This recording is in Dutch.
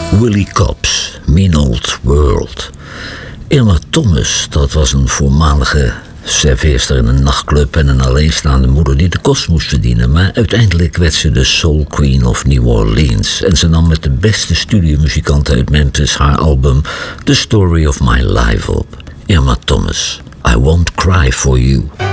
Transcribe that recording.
Willie Cobbs, Mean Old World. Irma Thomas, dat was een voormalige serveerster in een nachtclub en een alleenstaande moeder die de kost moest verdienen. Maar uiteindelijk werd ze de Soul Queen of New Orleans. En ze nam met de beste studiomuzikanten uit Memphis haar album The Story of My Life op. Irma Thomas, I Won't Cry For You.